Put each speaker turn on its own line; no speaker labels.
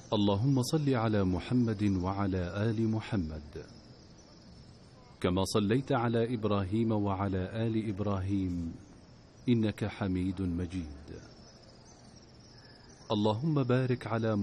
اللهم صل على محمد وعلى آل محمد كما صليت على إبراهيم وعلى آل إبراهيم إنك حميد مجيد. اللهم بارك على